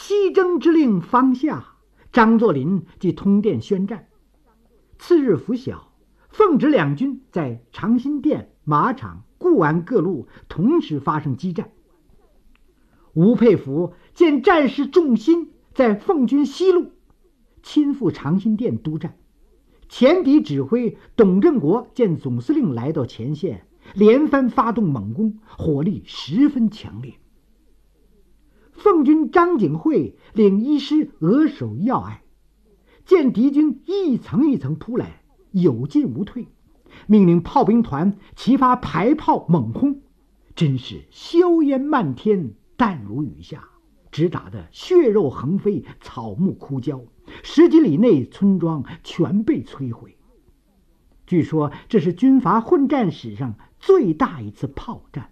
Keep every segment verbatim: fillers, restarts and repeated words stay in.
西征之令方下，张作霖即通电宣战。次日拂晓，奉直两军在长辛店、马场、固安各路同时发生激战。吴佩孚见战事重心在奉军西路，亲赴长辛店督战。前敌指挥董正国见总司令来到前线，连番发动猛攻，火力十分强烈。奉军张景惠领一师扼守要隘，见敌军一层一层扑来，有进无退，命令炮兵团齐发排炮猛轰，真是硝烟漫天，弹如雨下，直打得血肉横飞，草木枯焦，十几里内村庄全被摧毁。据说这是军阀混战史上最大一次炮战。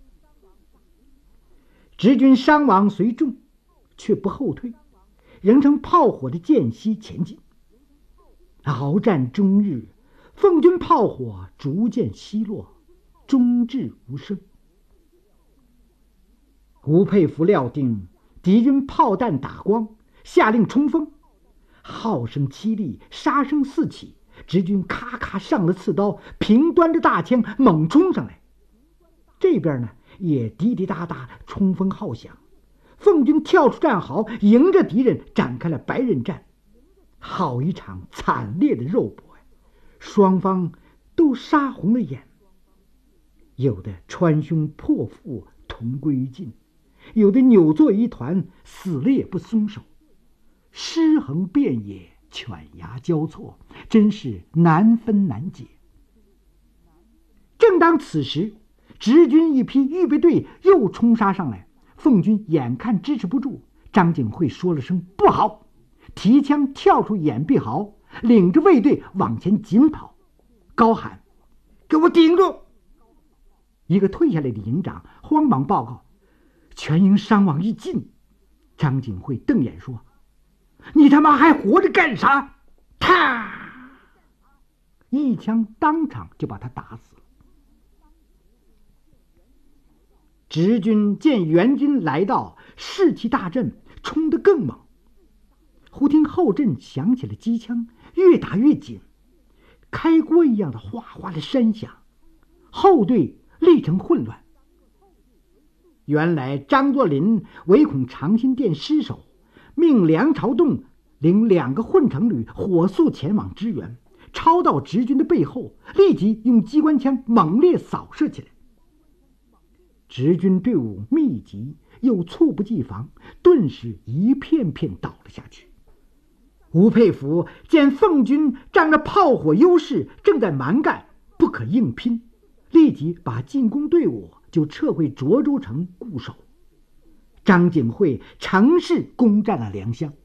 直军伤亡虽重，却不后退，仍乘炮火的间隙前进。鏖战终日，奉军炮火逐渐稀落，终至无声。吴佩孚料定敌军炮弹打光，下令冲锋。号声凄厉，杀声四起，直军咔咔上了刺刀，平端着大枪猛冲上来。这边呢也滴滴答答冲锋号响，奉军跳出战壕，迎着敌人展开了白刃战。好一场惨烈的肉搏呀！双方都杀红了眼，有的穿胸破腹，同归于尽；有的扭作一团，死了也不松手。尸横遍野，犬牙交错，真是难分难解。正当此时，直军一批预备队又冲杀上来，奉军眼看支持不住，张景惠说了声不好，提枪跳出掩蔽壕，领着卫队往前紧跑，高喊：给我顶住！一个退下来的营长慌忙报告，全营伤亡已尽。张景惠瞪眼说：你他妈还活着干啥？啪！一枪当场就把他打死了。直军见援军来到，士气大振，冲得更猛。忽听后阵响起了机枪，越打越紧，开锅一样的哗哗的山响，后队历成混乱。原来张作霖唯恐长辛店失守，命梁朝栋领两个混成旅火速前往支援，抄到直军的背后，立即用机关枪猛烈扫射起来。直军队伍密集，又猝不及防，顿时一片片倒了下去。吴佩孚见奉军仗着炮火优势正在蛮干，不可硬拼，立即把进攻队伍就撤回涿州城固守。张景惠乘势攻占了良乡。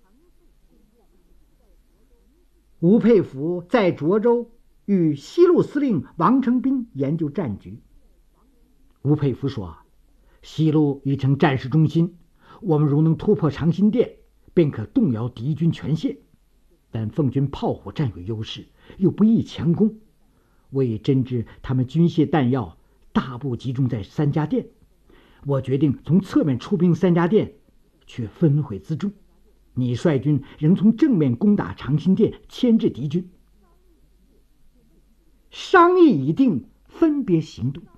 吴佩孚在涿州与西路司令王承斌研究战局。吴佩孚说：西路已成战事中心，我们如能突破长辛店，便可动摇敌军全线。但奉军炮火占有优势，又不易强攻，我已真知他们军械弹药大部集中在三家店，我决定从侧面出兵三家店，却分毁辎重。你率军仍从正面攻打长辛店，牵制敌军。商议已定，分别行动。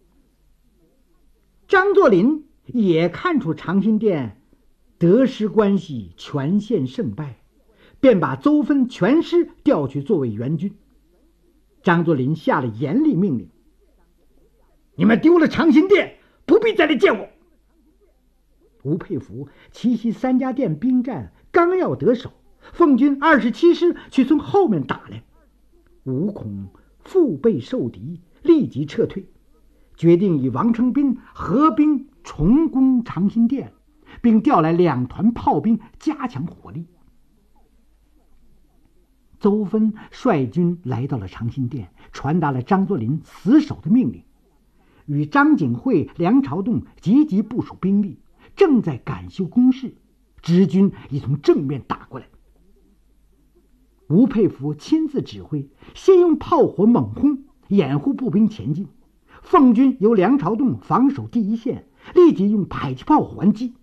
张作霖也看出长辛店得失关系，全线胜败，便把邹芬全师调去作为援军。张作霖下了严厉命令：你们丢了长辛店，不必再来见我。吴佩孚奇袭三家店兵战，刚要得手，奉军二十七师却从后面打来。吴恐腹背受敌，立即撤退，决定与王承斌合兵重攻长辛店，并调来两团炮兵加强火力。邹芬率军来到了长辛店，传达了张作霖死守的命令，与张景惠、梁朝栋积极部署兵力，正在赶修工事，直军已从正面打过来。吴佩孚亲自指挥，先用炮火猛轰，掩护步兵前进。奉军由梁朝栋防守第一线，立即用迫击炮还击。